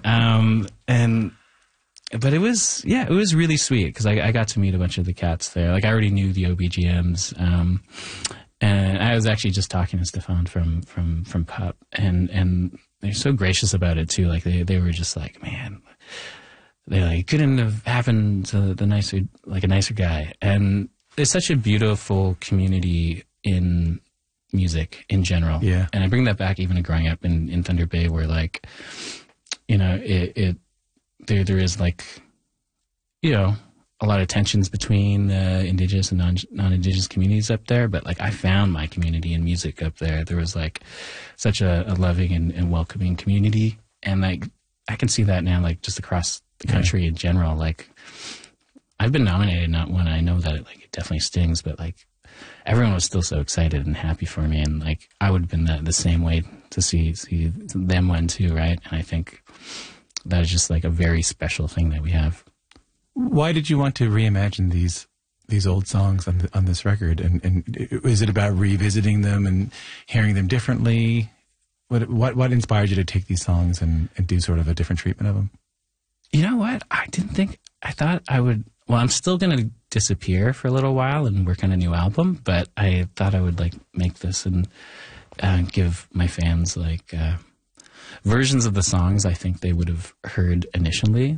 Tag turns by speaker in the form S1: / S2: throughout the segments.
S1: But it was really sweet because I got to meet a bunch of the cats there. Like I already knew the OBGMs, and I was actually just talking to Stefan from Pup, and they're so gracious about it too. Like they were just like, man, they like couldn't have happened to a nicer guy. And there's such a beautiful community in music in general.
S2: Yeah.
S1: And I bring that back even to growing up in Thunder Bay, where like, you know, there is like, you know, a lot of tensions between indigenous and non-indigenous communities up there. But like I found my community in music up there. There was like such a loving and welcoming community. And like, I can see that now, like just across the country in general. Like I've been nominated, not one. I know that it definitely stings, but like everyone was still so excited and happy for me. And like, I would have been the same way to see them win too. Right. And I think that is just like a very special thing that we have.
S2: Why did you want to reimagine these old songs on this record? And is it about revisiting them and hearing them differently? What inspired you to take these songs and do sort of a different treatment of them?
S1: You know what? I thought I would, well, I'm still going to disappear for a little while and work on a new album, but I thought I would like make this and give my fans like versions of the songs I think they would have heard initially.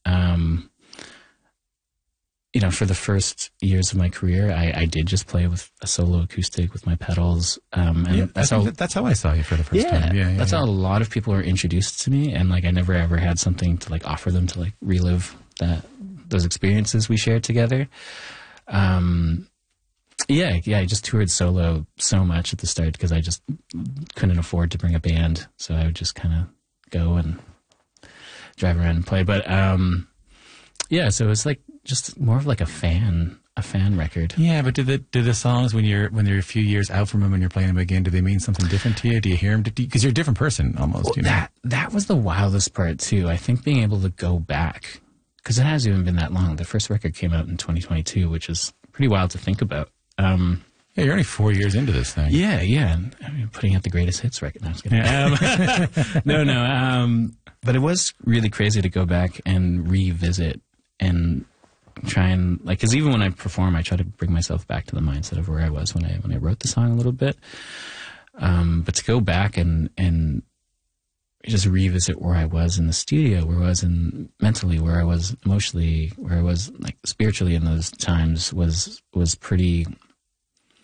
S1: You know, for the first years of my career, I did just play with a solo acoustic with my pedals. And that's how I saw you for the first time. Yeah, that's how a lot of people were introduced to me. And like, I never ever had something to like offer them to like relive those experiences we shared together. I just toured solo so much at the start because I just couldn't afford to bring a band. So I would just kind of go and drive around and play. But, so it's like just more of like a fan record.
S2: Yeah, but do the songs when you're a few years out from them and you're playing them again, do they mean something different to you? Do you hear them? Because you're a different person almost. Well,
S1: you know? That was the wildest part too. I think being able to go back, because it hasn't even been that long. The first record came out in 2022, which is pretty wild to think about.
S2: You're only 4 years into this thing.
S1: Yeah. I mean, putting out the greatest hits record. No, I'm just kidding. No. But it was really crazy to go back and revisit and try and like, because even when I perform, I try to bring myself back to the mindset of where I was when I wrote the song a little bit. But to go back and just revisit where I was in the studio, where I was mentally, where I was emotionally, where I was like spiritually in those times was pretty